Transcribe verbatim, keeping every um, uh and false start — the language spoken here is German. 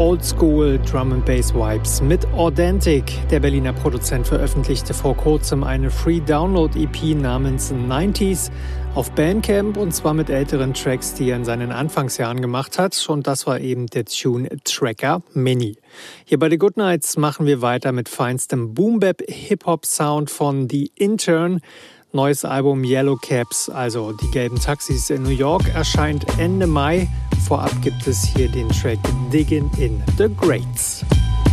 Oldschool Drum and Bass Vibes mit Authentic. Der Berliner Produzent veröffentlichte vor kurzem eine Free Download E P namens neunziger auf Bandcamp, und zwar mit älteren Tracks, die er in seinen Anfangsjahren gemacht hat, und das war eben der Tune Tracker Mini. Hier bei The Goodnights machen wir weiter mit feinstem Boom-Bap-Hip-Hop-Sound von The Intern. Neues Album Yellow Cabs, also die gelben Taxis in New York, erscheint Ende Mai. Vorab gibt es hier den Track Diggin' in the Greats.